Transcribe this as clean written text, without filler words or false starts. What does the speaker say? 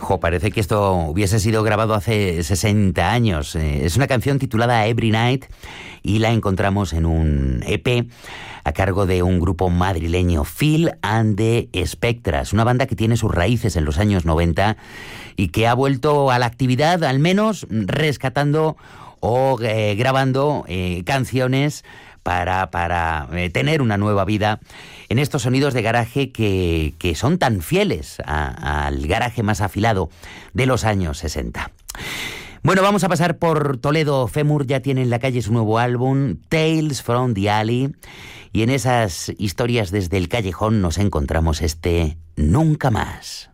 Parece que esto hubiese sido grabado hace 60 años. Es una canción titulada Every Night y la encontramos en un EP a cargo de un grupo madrileño, Phil and the Spectras, una banda que tiene sus raíces en los años 90 y que ha vuelto a la actividad, al menos rescatando o grabando canciones para tener una nueva vida en estos sonidos de garaje que son tan fieles al garaje más afilado de los años 60. Bueno, vamos a pasar por Toledo. Fémur ya tiene en la calle su nuevo álbum, Tales from the Alley, y en esas historias desde el callejón nos encontramos este Nunca Más.